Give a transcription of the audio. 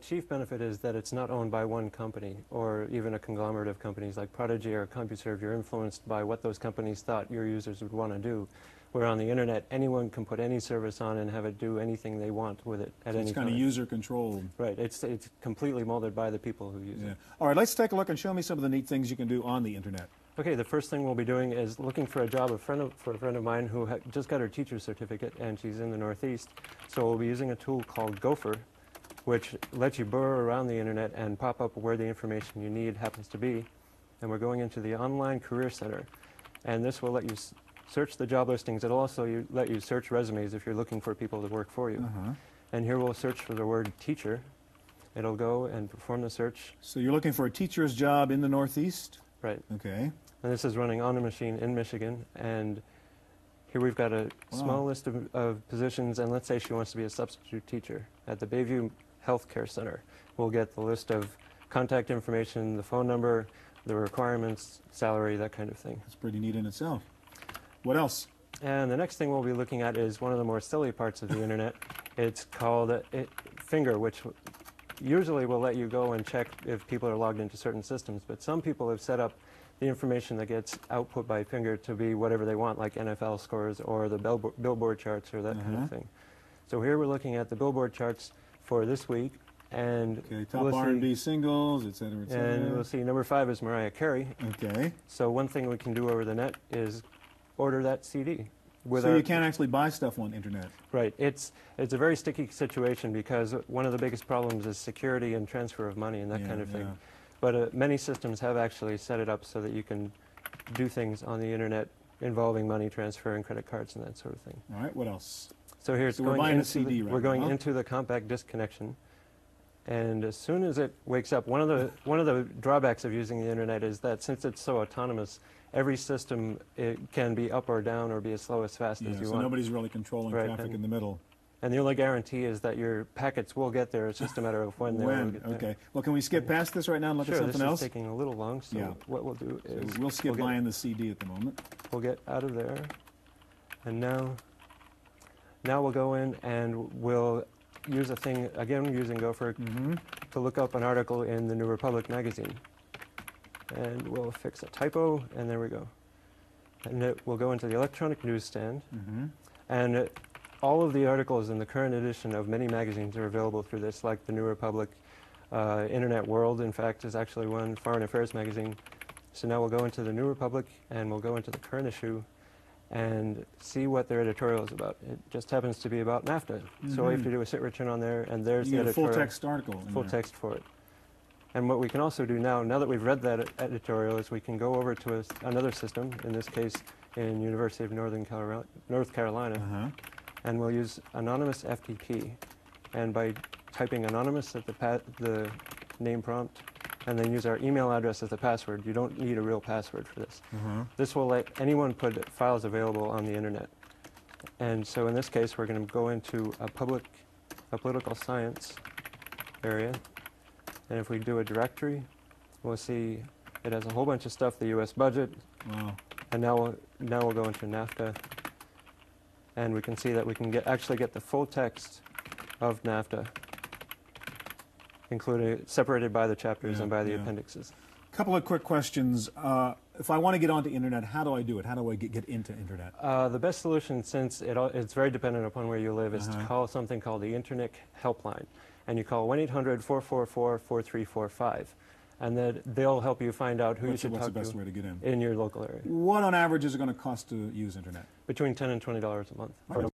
chief benefit is that it's not owned by one company or even a conglomerate of companies like Prodigy or CompuServe. You're influenced by what those companies thought your users would want to do. Where on the internet, anyone can put any service on and have it do anything they want with it at any time. It's kind of user controlled. Right. It's completely molded by the people who use it. All right, let's take a look and show me some of the neat things you can do on the internet. Okay, the first thing we'll be doing is looking for a job for a friend of mine who just got her teacher's certificate, and she's in the Northeast. So we'll be using a tool called Gopher, which lets you burrow around the internet and pop up where the information you need happens to be. And we're going into the Online Career Center. And this will let you search the job listings. It'll also let you search resumes if you're looking for people to work for you. And here we'll search for the word teacher. It'll go and perform the search. So you're looking for a teacher's job in the Northeast? Right. Okay. And this is running on a machine in Michigan. And here we've got a small list of positions. And let's say she wants to be a substitute teacher at the Bayview Healthcare Center. We'll get the list of contact information, the phone number, the requirements, salary, that kind of thing. That's pretty neat in itself. What else? And the next thing we'll be looking at is one of the more silly parts of the internet. It's called Finger, which usually will let you go and check if people are logged into certain systems. But some people have set up the information that gets output by Finger to be whatever they want, like NFL scores or the Billboard charts or that kind of thing. So here we're looking at the Billboard charts for this week. And top R&B singles, et cetera, et cetera. And we'll see number 5 is Mariah Carey. Okay. So one thing we can do over the net is order that CD. So you can't actually buy stuff on the internet. Right. It's a very sticky situation because one of the biggest problems is security and transfer of money and that kind of thing. But many systems have actually set it up so that you can do things on the internet involving money transfer and credit cards and that sort of thing. All right. What else? So here it's we're buying a CD right now. We're going into the compact disc connection. And as soon as it wakes up, one of the drawbacks of using the internet is that since it's so autonomous, every system can be up or down or be as slow as fast as you want. So nobody's really controlling traffic in the middle. And the only guarantee is that your packets will get there. It's just a matter of when they will get there. Okay. Well, can we skip past this right now and look at something else? This is taking a little long, so what we'll do is... So we'll skip buying the CD at the moment. We'll get out of there. And now we'll go in and we'll use a thing, again using Gopher, to look up an article in the New Republic magazine. And we'll fix a typo, and there we go. And we'll go into the electronic newsstand. And all of the articles in the current edition of many magazines are available through this, like the New Republic, Internet World, in fact, is actually one, Foreign Affairs magazine. So now we'll go into the New Republic, and we'll go into the current issue, and see what their editorial is about. It just happens to be about NAFTA. So all you have to do is hit return on there, and there's the editorial. Full text article. Full text for it. And what we can also do now that we've read that editorial, is we can go over to another system, in this case in University of North Carolina, and we'll use anonymous FTP. And by typing anonymous at the name prompt, and then use our email address as the password. You don't need a real password for this. This will let anyone put files available on the internet. And so in this case, we're going to go into a political science area. And if we do a directory, we'll see it has a whole bunch of stuff, the U.S. budget. And now we'll go into NAFTA. And we can see that we can actually get the full text of NAFTA, including separated by the chapters and by the appendixes. A couple of quick questions. If I want to get onto internet, how do I do it? How do I get into internet? The best solution, since it's very dependent upon where you live, is to call something called the Internet Helpline. And you call 1-800-444-4345. And then they'll help you find out who you should talk to. What's the best way to get in? In your local area. What on average is it going to cost to use internet? Between $10 and $20 a month.